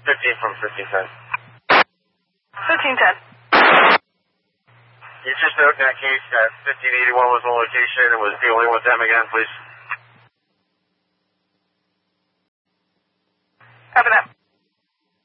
15 from 1510. 1510. You just note in that case that 1581 was the location and was dealing with them again, please.